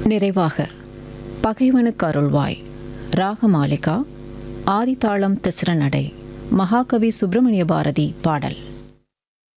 நிறைவாக பகைவனுக்கு அருள்வாய் ராகமாலிகா ஆதிதாளம் திஸ்ர நடை மகாகவி சுப்பிரமணிய பாரதி பாடல்.